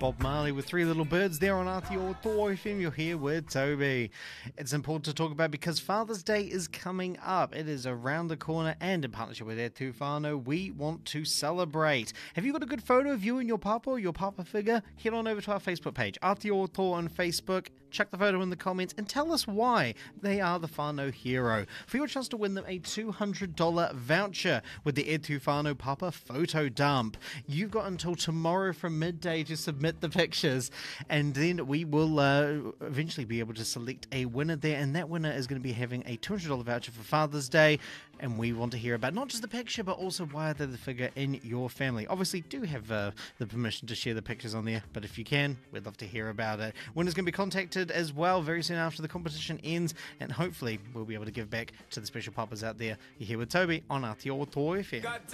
Bob Marley with Three Little Birds there on Aotearoa FM. You're here with Toby. It's important to talk about because Father's Day is coming up. It is around the corner, and in partnership with E Tūwhānau, we want to celebrate. Have you got a good photo of you and your papa or your papa figure? Head on over to our Facebook page, Aotearoa on Facebook. Chuck the photo in the comments and tell us why they are the whānau hero. For your chance to win them a $200 voucher with the E Tūwhānau Papa photo dump. You've got until tomorrow from midday to submit the pictures, and then we will eventually be able to select a winner there, and that winner is going to be having a $200 voucher for Father's Day. And we want to hear about not just the picture, but also why they're the figure in your family. Obviously, do have the permission to share the pictures on there, but if you can, we'd love to hear about it. Winner's going to be contacted as well very soon after the competition ends, and hopefully we'll be able to give back to the special papas out there. You're here with Toby on Aotearoa FM.